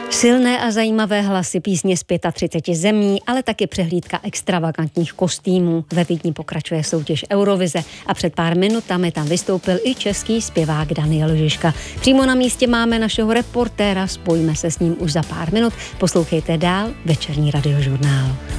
Silné a zajímavé hlasy, písně z 35 zemí, ale taky přehlídka extravagantních kostýmů. Ve Vídni pokračuje soutěž Eurovize a před pár minutami tam vystoupil i český zpěvák Daniel Žižka. Přímo na místě máme našeho reportéra, spojíme se s ním už za pár minut. Poslouchejte dál Večerní radiožurnál.